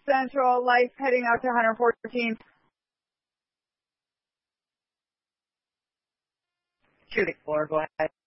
Central, Life heading out to 114. Shoot, Explorer, go ahead.